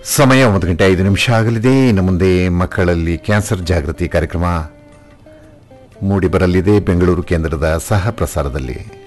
ಸಮಯ 9:05 ಆಗಲಿದೆ. ಇನ್ನು ಮುಂದೆ ಮಕ್ಕಳಲ್ಲಿ ಕ್ಯಾನ್ಸರ್ ಜಾಗೃತಿ ಕಾರ್ಯಕ್ರಮ ಮೂಡಿಬರಲಿದೆ ಬೆಂಗಳೂರು ಕೇಂದ್ರದ ಸಹ ಪ್ರಸಾರದಲ್ಲಿ.